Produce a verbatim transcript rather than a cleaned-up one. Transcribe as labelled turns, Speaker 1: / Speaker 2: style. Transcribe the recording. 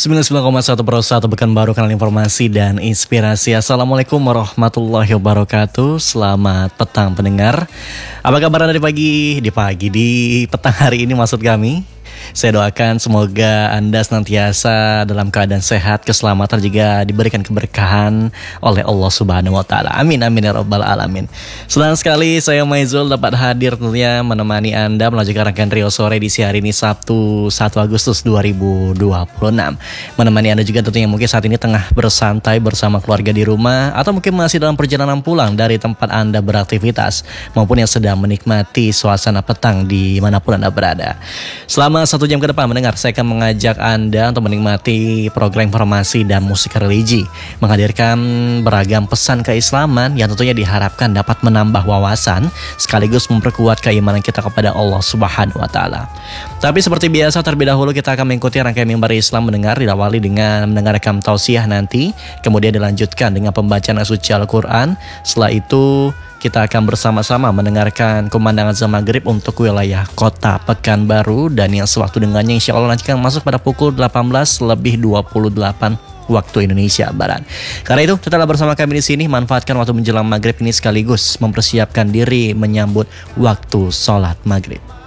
Speaker 1: sembilan puluh sembilan koma satu per satu Pekanbaru, kanal informasi dan inspirasi. Assalamualaikum warahmatullahi wabarakatuh. Selamat petang pendengar. Apa kabar Anda di pagi? Di pagi, di petang hari ini maksud kami. Saya doakan semoga Anda senantiasa dalam keadaan sehat, keselamatan, juga diberikan keberkahan oleh Allah Subhanahu wa taala. Amin amin ya rabbal alamin. Senang sekali saya Maizul dapat hadir tentunya menemani Anda melanjutkan rangkaian Rio Sore di hari ini Sabtu satu Agustus dua ribu dua puluh enam. Menemani Anda juga tentunya mungkin saat ini tengah bersantai bersama keluarga di rumah, atau mungkin masih dalam perjalanan pulang dari tempat Anda beraktivitas, maupun yang sedang menikmati suasana petang di manapun Anda berada. Selama satu jam ke depan mendengar, saya akan mengajak Anda untuk menikmati program informasi dan musik religi, menghadirkan beragam pesan keislaman yang tentunya diharapkan dapat menambah wawasan sekaligus memperkuat keimanan kita kepada Allah Subhanahu wa taala. Tapi seperti biasa, terlebih dahulu kita akan mengikuti rangkaian mimbar Islam mendengar, diawali dengan mendengarkan tausiah nanti, kemudian dilanjutkan dengan pembacaan suci Al-Qur'an. Setelah itu kita akan bersama-sama mendengarkan kumandangan azan maghrib untuk wilayah kota Pekanbaru, dan yang sewaktu dengannya insya Allah nanti akan masuk pada pukul delapan belas lebih dua puluh delapan waktu Indonesia Barat. Karena itu tetaplah bersama kami di sini, manfaatkan waktu menjelang maghrib ini sekaligus mempersiapkan diri menyambut waktu sholat maghrib.